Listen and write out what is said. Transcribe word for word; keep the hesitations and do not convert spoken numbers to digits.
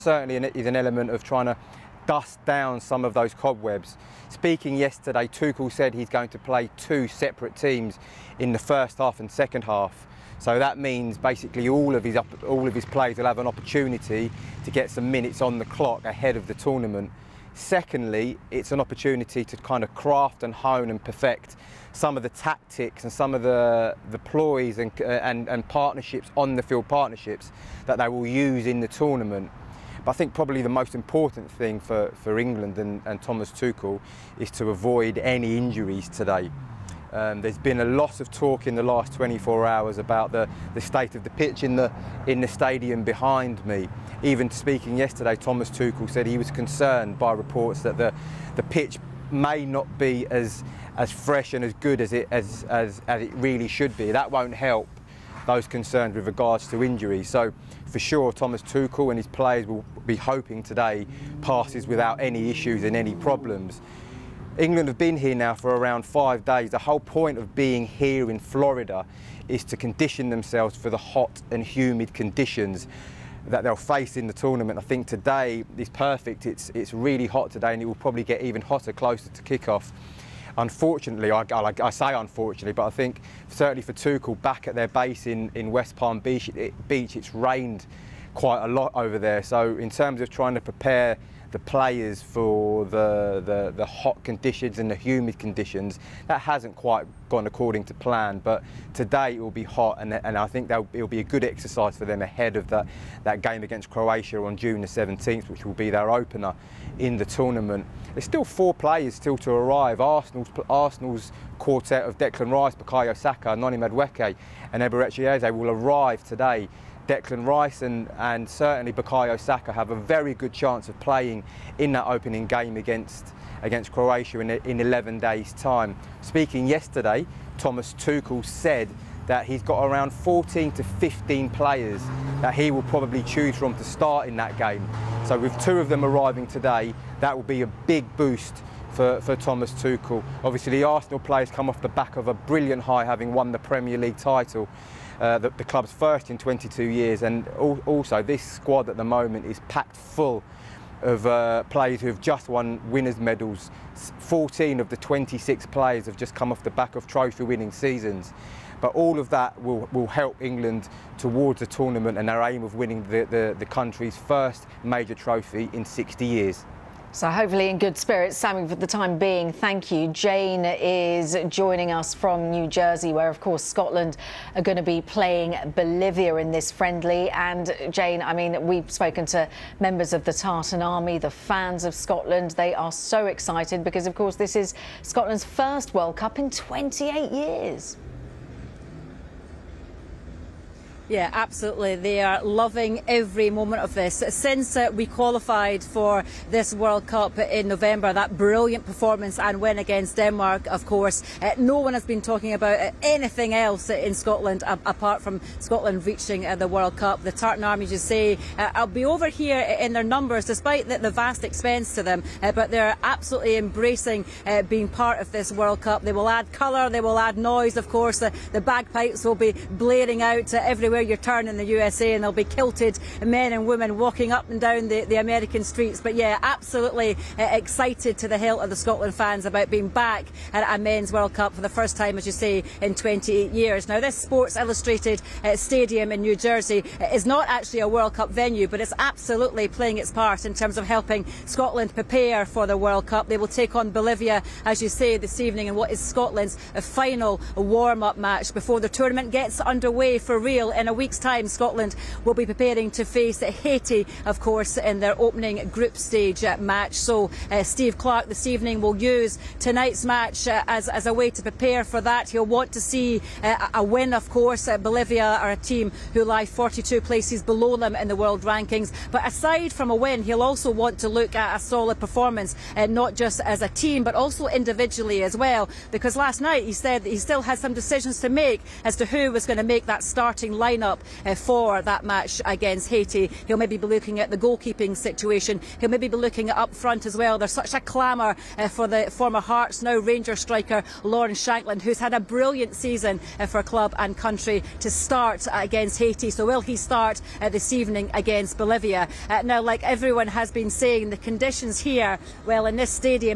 Certainly is an element of trying to dust down some of those cobwebs. Speaking yesterday, Tuchel said he's going to play two separate teams in the first half and second half. So that means basically all of his all of his players will have an opportunity to get some minutes on the clock ahead of the tournament. Secondly, it's an opportunity to kind of craft and hone and perfect some of the tactics and some of the, the ploys and, uh, and, and partnerships, on the field partnerships, that they will use in the tournament. But I think probably the most important thing for, for England and, and Thomas Tuchel is to avoid any injuries today. Um, there's been a lot of talk in the last twenty-four hours about the, the state of the pitch in the, in the stadium behind me. Even speaking yesterday, Thomas Tuchel said he was concerned by reports that the, the pitch may not be as, as fresh and as good as it, as, as, as it really should be. That won't help those concerned with regards to injuries. So for sure, Thomas Tuchel and his players will be hoping today passes without any issues and any problems. England have been here now for around five days. The whole point of being here in Florida is to condition themselves for the hot and humid conditions that they'll face in the tournament. I think today is perfect. It's, it's really hot today, and it will probably get even hotter closer to kick-off. Unfortunately, I, I, I say unfortunately, but I think certainly for Tuchel back at their base in, in West Palm Beach, it, Beach, it's rained quite a lot over there. So in terms of trying to prepare the players for the, the, the hot conditions and the humid conditions, that hasn't quite gone according to plan. But today it will be hot, and, and I think it will be a good exercise for them ahead of that, that game against Croatia on June the seventeenth, which will be their opener in the tournament. There's still four players still to arrive. Arsenal's, Arsenal's quartet of Declan Rice, Bukayo Saka, Noni Madueke and Eberechi Eze will arrive today. Declan Rice and, and certainly Bukayo Saka have a very good chance of playing in that opening game against, against Croatia in, in eleven days' time. Speaking yesterday, Thomas Tuchel said that he's got around fourteen to fifteen players that he will probably choose from to start in that game. So with two of them arriving today, that will be a big boost for, for Thomas Tuchel. Obviously the Arsenal players come off the back of a brilliant high, having won the Premier League title. Uh, the, the club's first in twenty-two years, and al also this squad at the moment is packed full of uh, players who have just won winners' medals. fourteen of the twenty-six players have just come off the back of trophy-winning seasons. But all of that will, will help England towards the tournament and their aim of winning the, the, the country's first major trophy in sixty years. So hopefully in good spirits, Sammy, for the time being. Thank you. Jane is joining us from New Jersey, where, of course, Scotland are going to be playing Bolivia in this friendly. And, Jane, I mean, we've spoken to members of the Tartan Army, the fans of Scotland. They are so excited because, of course, this is Scotland's first World Cup in twenty-eight years. Yeah, absolutely. They are loving every moment of this. Since uh, we qualified for this World Cup in November, that brilliant performance and win against Denmark, of course, uh, no one has been talking about uh, anything else in Scotland uh, apart from Scotland reaching uh, the World Cup. The Tartan Army, as you say, uh, will be over here in their numbers, despite the, the vast expense to them, uh, but they're absolutely embracing uh, being part of this World Cup. They will add colour, they will add noise, of course. The, the bagpipes will be blaring out uh, everywhere you turn in the U S A, and there'll be kilted men and women walking up and down the, the American streets. But yeah, absolutely uh, excited to the hilt of the Scotland fans about being back at a men's World Cup for the first time, as you say, in twenty-eight years. Now, this Sports Illustrated uh, Stadium in New Jersey is not actually a World Cup venue, but it's absolutely playing its part in terms of helping Scotland prepare for the World Cup. They will take on Bolivia, as you say, this evening in what is Scotland's final warm-up match before the tournament gets underway for real. In a week's time, Scotland will be preparing to face Haiti, of course, in their opening group stage uh, match. So uh, Steve Clarke this evening will use tonight's match uh, as, as a way to prepare for that. He'll want to see uh, a win, of course. Uh, Bolivia are a team who lie forty-two places below them in the world rankings. But aside from a win, he'll also want to look at a solid performance, uh, not just as a team, but also individually as well. Because last night he said that he still had some decisions to make as to who was going to make that starting lineup line-up uh, for that match against Haiti. He'll maybe be looking at the goalkeeping situation. He'll maybe be looking at up front as well. There's such a clamour uh, for the former Hearts, now Rangers striker Lawrence Shankland, who's had a brilliant season uh, for club and country, to start uh, against Haiti. So will he start uh, this evening against Bolivia? Uh, now, like everyone has been saying, the conditions here, well, in this stadium